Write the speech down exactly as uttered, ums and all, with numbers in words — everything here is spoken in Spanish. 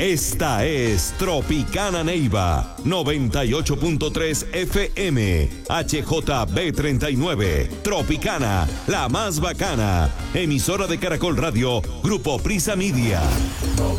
Esta es Tropicana Neiva, noventa y ocho punto tres F M, H J B treinta y nueve, Tropicana, la más bacana, emisora de Caracol Radio, Grupo Prisa Media.